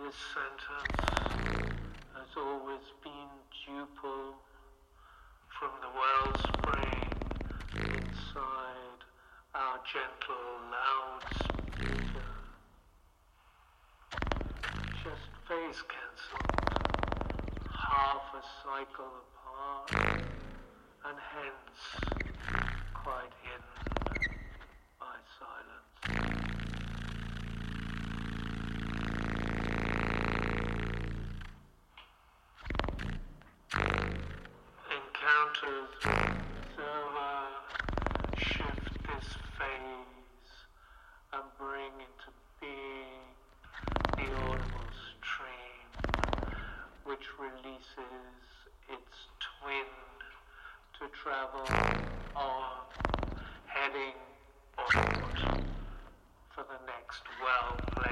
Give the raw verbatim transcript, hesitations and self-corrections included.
This sentence has always been duple from the wellspring inside our gentle loudspeaker. Just phase cancelled, half a cycle apart, and hence quite hidden by silence. Encounters observer shift this phase and bring into being the audible stream which releases its twin to travel on, heading onward for the next well-placed